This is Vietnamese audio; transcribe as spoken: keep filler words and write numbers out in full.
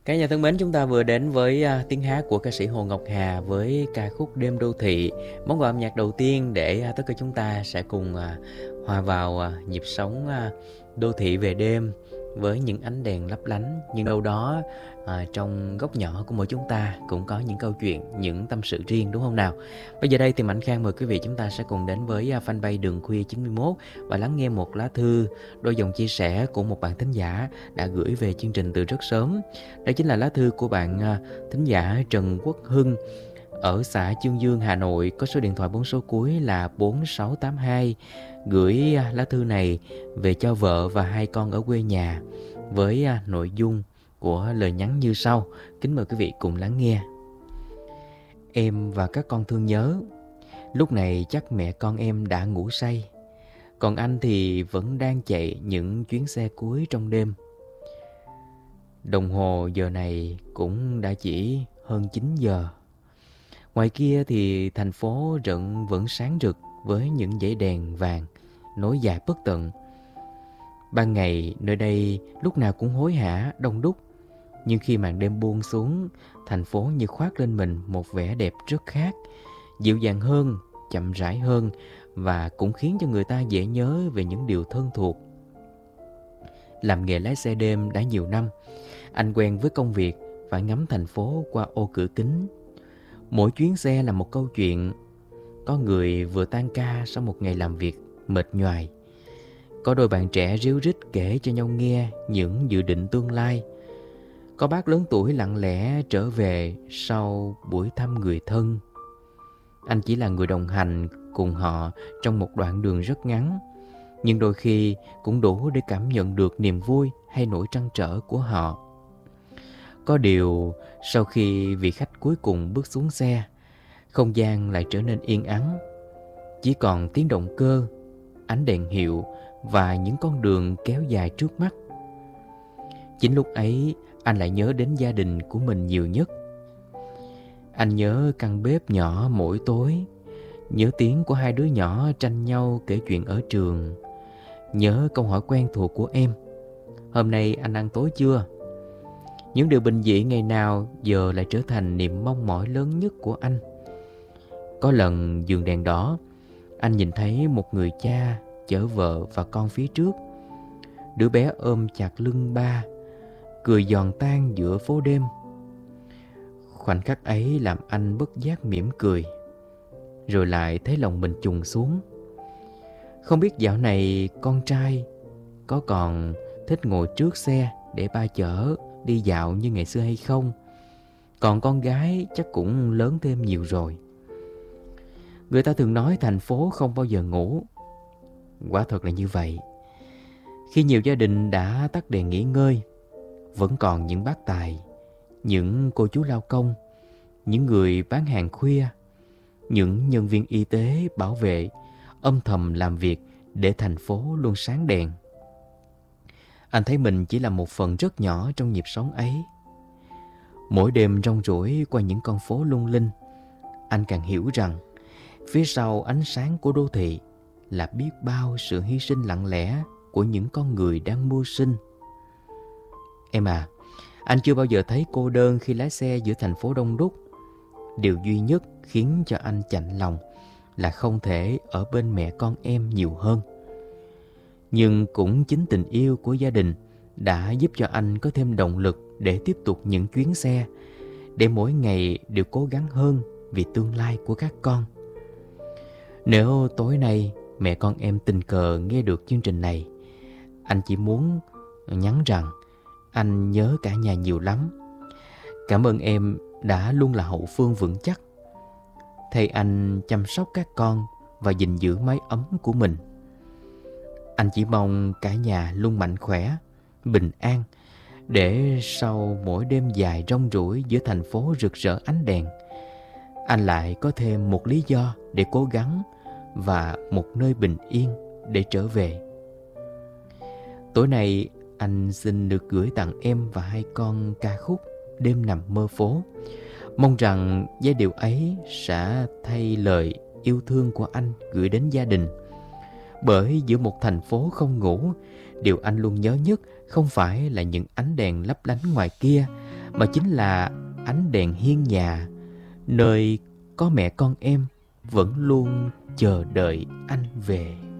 Cả nhà thân mến, chúng ta vừa đến với à, tiếng hát của ca sĩ Hồ Ngọc Hà với ca khúc Đêm Đô Thị. Món quà âm nhạc đầu tiên để à, tất cả chúng ta sẽ cùng à, hòa vào à, nhịp sống à, đô thị về đêm với những ánh đèn lấp lánh. Nhưng đâu đó à, trong góc nhỏ của mỗi chúng ta cũng có những câu chuyện, những tâm sự riêng, đúng không nào? Bây giờ đây thì Mạnh Khang mời quý vị chúng ta sẽ cùng đến với à, fanpage Đường Khuya chín mươi mốt và lắng nghe một lá thư, đôi dòng chia sẻ của một bạn thính giả đã gửi về chương trình từ rất sớm. Đó chính là lá thư của bạn à, thính giả Trần Quốc Hưng ở xã Chương Dương, Hà Nội, có số điện thoại bốn số cuối là bốn sáu tám hai. Gửi à, lá thư này về cho vợ và hai con ở quê nhà với à, nội dung của lời nhắn như sau. Kính mời quý vị cùng lắng nghe. Em và các con thương nhớ. Lúc này chắc mẹ con em đã ngủ say, còn anh thì vẫn đang chạy những chuyến xe cuối trong đêm. Đồng hồ giờ này cũng đã chỉ hơn chín giờ. Ngoài kia thì thành phố rận vẫn sáng rực với những dãy đèn vàng nối dài bất tận. Ban ngày nơi đây lúc nào cũng hối hả, đông đúc. Nhưng khi màn đêm buông xuống, thành phố như khoác lên mình một vẻ đẹp rất khác, dịu dàng hơn, chậm rãi hơn và cũng khiến cho người ta dễ nhớ về những điều thân thuộc. Làm nghề lái xe đêm đã nhiều năm, anh quen với công việc phải ngắm thành phố qua ô cửa kính. Mỗi chuyến xe là một câu chuyện. Có người vừa tan ca sau một ngày làm việc mệt nhoài. Có đôi bạn trẻ ríu rít kể cho nhau nghe những dự định tương lai. Có bác lớn tuổi lặng lẽ trở về sau buổi thăm người thân. Anh chỉ là người đồng hành cùng họ trong một đoạn đường rất ngắn, nhưng đôi khi cũng đủ để cảm nhận được niềm vui hay nỗi trăn trở của họ. Có điều, sau khi vị khách cuối cùng bước xuống xe, không gian lại trở nên yên ắng. Chỉ còn tiếng động cơ, ánh đèn hiệu và những con đường kéo dài trước mắt. Chính lúc ấy, anh lại nhớ đến gia đình của mình nhiều nhất. Anh nhớ căn bếp nhỏ mỗi tối, nhớ tiếng của hai đứa nhỏ tranh nhau kể chuyện ở trường, nhớ câu hỏi quen thuộc của em: hôm nay anh ăn tối chưa? Những điều bình dị ngày nào giờ lại trở thành niềm mong mỏi lớn nhất của anh. Có lần giường đèn đỏ, anh nhìn thấy một người cha chở vợ và con phía trước. Đứa bé ôm chặt lưng ba, cười giòn tan giữa phố đêm. Khoảnh khắc ấy làm anh bất giác mỉm cười, rồi lại thấy lòng mình trùng xuống. Không biết dạo này con trai có còn thích ngồi trước xe để ba chở đi dạo như ngày xưa hay không? Còn con gái chắc cũng lớn thêm nhiều rồi. Người ta thường nói thành phố không bao giờ ngủ. Quả thật là như vậy. Khi nhiều gia đình đã tắt đèn nghỉ ngơi, vẫn còn những bác tài, những cô chú lao công, những người bán hàng khuya, những nhân viên y tế bảo vệ âm thầm làm việc để thành phố luôn sáng đèn. Anh thấy mình chỉ là một phần rất nhỏ trong nhịp sống ấy. Mỗi đêm rong ruổi qua những con phố lung linh, anh càng hiểu rằng phía sau ánh sáng của đô thị là biết bao sự hy sinh lặng lẽ của những con người đang mưu sinh. Em à, anh chưa bao giờ thấy cô đơn khi lái xe giữa thành phố đông đúc. Điều duy nhất khiến cho anh chạnh lòng là không thể ở bên mẹ con em nhiều hơn. Nhưng cũng chính tình yêu của gia đình đã giúp cho anh có thêm động lực để tiếp tục những chuyến xe, để mỗi ngày đều cố gắng hơn vì tương lai của các con. Nếu tối nay mẹ con em tình cờ nghe được chương trình này, anh chỉ muốn nhắn rằng anh nhớ cả nhà nhiều lắm. Cảm ơn em đã luôn là hậu phương vững chắc, thầy anh chăm sóc các con và gìn giữ mái ấm của mình. Anh chỉ mong cả nhà luôn mạnh khỏe, bình an, để sau mỗi đêm dài rong ruổi giữa thành phố rực rỡ ánh đèn, anh lại có thêm một lý do để cố gắng và một nơi bình yên để trở về. Tối nay anh xin được gửi tặng em và hai con ca khúc Đêm Nằm Mơ Phố. Mong rằng giai điệu ấy sẽ thay lời yêu thương của anh gửi đến gia đình. Bởi giữa một thành phố không ngủ, điều anh luôn nhớ nhất không phải là những ánh đèn lấp lánh ngoài kia, mà chính là ánh đèn hiên nhà, nơi có mẹ con em vẫn luôn chờ đợi anh về.